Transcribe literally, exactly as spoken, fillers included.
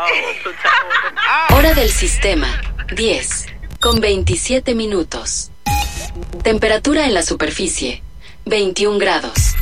Hora del sistema, diez, con veintisiete minutos. Temperatura en la superficie, veintiún grados.